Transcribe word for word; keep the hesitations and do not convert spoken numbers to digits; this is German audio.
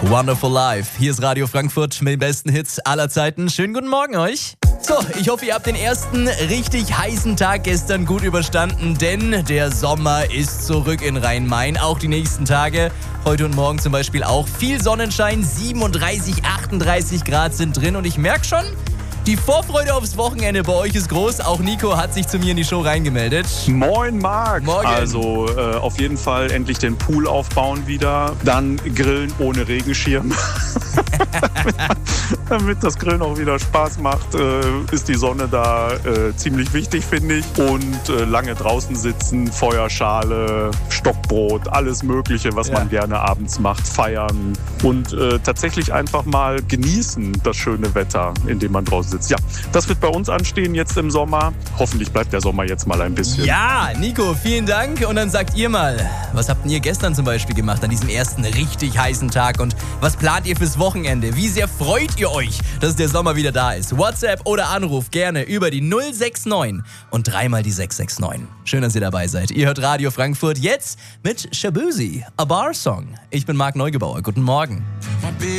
Wonderful Life. Hier ist Radio Frankfurt mit den besten Hits aller Zeiten. Schönen guten Morgen euch. So, ich hoffe, ihr habt den ersten richtig heißen Tag gestern gut überstanden, denn der Sommer ist zurück in Rhein-Main. Auch die nächsten Tage, heute und morgen zum Beispiel auch. Viel Sonnenschein, siebenunddreißig, achtunddreißig Grad sind drin und ich merke schon, die Vorfreude aufs Wochenende bei euch ist groß. Auch Nico hat sich zu mir in die Show reingemeldet. Moin Marc. Morgen. Also äh, auf jeden Fall endlich den Pool aufbauen wieder. Dann grillen ohne Regenschirm. Damit das Grillen auch wieder Spaß macht, äh, ist die Sonne da äh, ziemlich wichtig, finde ich. Und äh, lange draußen sitzen, Feuerschale, Stockbrot, alles Mögliche, was Ja. man gerne abends macht, feiern. Und äh, tatsächlich einfach mal genießen, das schöne Wetter, in dem man draußen sitzt. Ja, das wird bei uns anstehen jetzt im Sommer. Hoffentlich bleibt der Sommer jetzt mal ein bisschen. Ja, Nico, vielen Dank. Und dann sagt ihr mal, was habt denn ihr gestern zum Beispiel gemacht an diesem ersten richtig heißen Tag? Und was plant ihr fürs Wochenende? Wie sehr freut ihr euch, dass der Sommer wieder da ist? WhatsApp oder Anruf gerne über die null sechs neun und dreimal die sechs sechs neun. Schön, dass ihr dabei seid. Ihr hört Radio Frankfurt jetzt mit Shabuzi, A Bar Song. Ich bin Marc Neugebauer. Guten Morgen.